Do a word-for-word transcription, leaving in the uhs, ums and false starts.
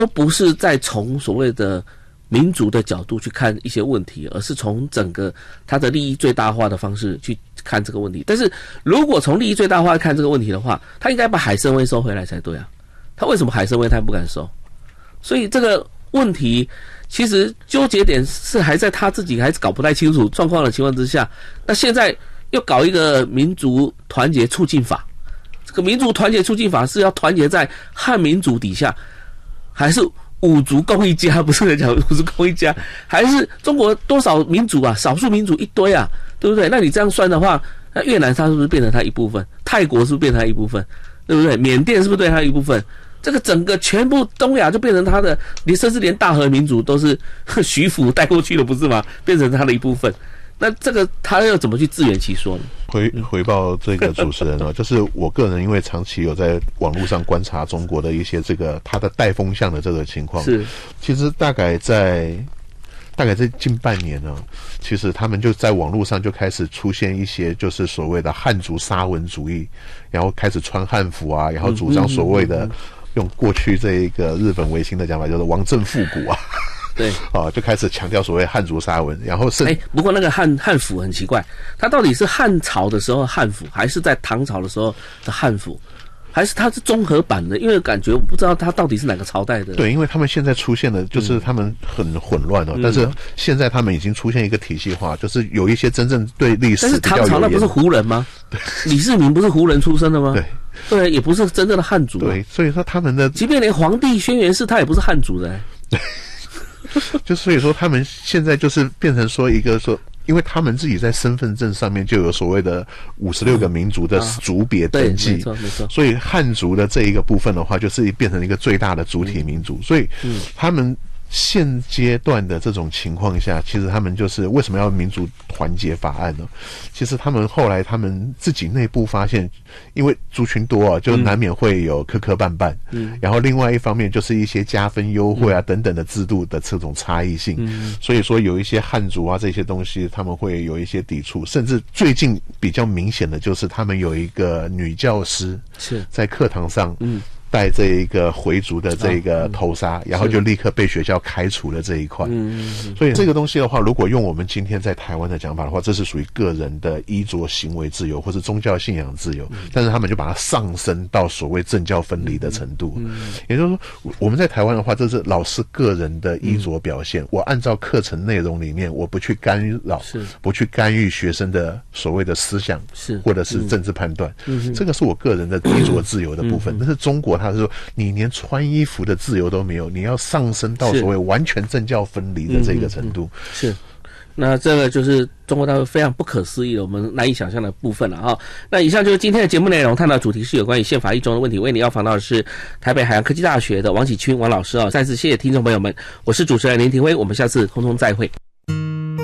都不是在从所谓的民主的角度去看一些问题，而是从整个他的利益最大化的方式去看这个问题。但是如果从利益最大化看这个问题的话，他应该把海参崴收回来才对啊。他为什么海参崴他不敢收？所以这个问题其实纠结点是还在他自己还是搞不太清楚状况的情况之下，那现在又搞一个民族团结促进法。这个民族团结促进法是要团结在汉民族底下，还是五族共一家？不是在讲五族共一家，还是中国多少民族啊？少数民族一堆啊，对不对？那你这样算的话，那越南它是不是变成它一部分？泰国是不是变成它一部分？对不对？缅甸是不是对它一部分？这个整个全部东亚就变成它的，你甚至连大和民族都是徐府带过去的，不是吗？变成它的一部分。那这个他要怎么去自圆其说呢？ 回回报这个主持人哦，就是我个人因为长期有在网络上观察中国的一些这个他的带风向的这个情况， 是其实大概在大概在近半年呢，其实他们就在网络上就开始出现一些就是所谓的汉族沙文主义，然后开始穿汉服啊，然后主张所谓的用过去这一个日本维新的讲法，就是王政复古啊。 对啊，就开始强调所谓汉族沙文，然后是哎，不过那个汉汉服很奇怪，它到底是汉朝的时候汉服，还是在唐朝的时候的汉服，还是它是综合版的？因为感觉我不知道它到底是哪个朝代的。 对，因为他们现在出现的就是他们很混乱哦，嗯、但是现在他们已经出现一个体系化，就是有一些真正对历史比较有研。 但是唐朝那不是胡人吗？李世民不是胡人出身的吗？ 对。 对，也不是真正的汉族、啊。 对，所以说他们的， 即便连皇帝轩辕氏他也不是汉族的、欸。 对。就所以说，他们现在就是变成说一个说，因为他们自己在身份证上面就有所谓的五十六个民族的族别登记， 嗯啊、没错没错。 所以汉族的这一个部分的话，就是变成一个最大的主体民族。所以他们现阶段的这种情况下，其实他们就是为什么要民族团结法案呢？其实他们后来他们自己内部发现，因为族群多啊，就难免会有磕磕绊绊。嗯，然后另外一方面就是一些加分优惠啊、嗯、等等的制度的这种差异性。嗯，所以说有一些汉族啊这些东西，他们会有一些抵触，甚至最近比较明显的就是他们有一个女教师是在课堂上，嗯。带这一个回族的这个头纱、啊嗯、然后就立刻被学校开除了这一块。嗯，所以这个东西的话，如果用我们今天在台湾的讲法的话，这是属于个人的衣着行为自由或是宗教信仰自由、嗯、但是他们就把它上升到所谓政教分离的程度。嗯，也就是说我们在台湾的话，这是老师个人的衣着表现、嗯、我按照课程内容里面，我不去干扰，是不去干预学生的所谓的思想是或者是政治判断。嗯，这个是我个人的衣着自由的部分、嗯、但是中国他是说你连穿衣服的自由都没有，你要上升到所谓完全政教分离的这个程度。嗯嗯嗯、是， 那这个就是中国大陆非常不可思议的，我们难以想象的部分了哈。那以上就是今天的节目内容，探讨主题是有关于宪法一中的问题。为你要访到的是台北海洋科技大学的王启勋王老师啊，再次谢谢听众朋友们，我是主持人林廷辉，我们下次空中再会。